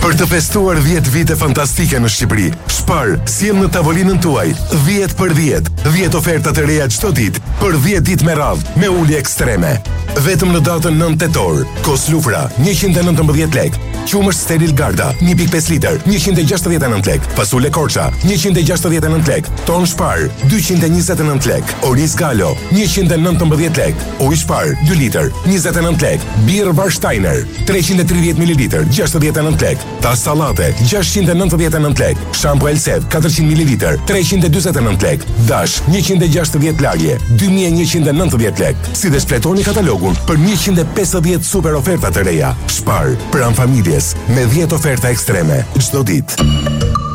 Për të festuar 10 vite fantastike në Shqipëri, Spar sjell në tavolinën tuaj 10 për 10, 10 oferta të reja çdo ditë për 10 ditë me radhë me ulje ekstreme. Vetëm në datën 9 tetor, kos lufra 119 lek, qumësht steril Garda 1.5 litër 169 lek, fasule Korça 169 lek, ton Spar 229 lek, oriz Galo 119 lek, ujë Spar 2 litër 29 lek, birë Warsteiner 330 ml 69 lek, tas sallate 699 lek, shampo Elsev 400 ml 349 lek, dash 160 lagje 2190 lek. Si dhe shpletoni katalogun për 150 super oferta të reja. Spar, pranë familjes, me 10 oferta ekstreme çdo ditë.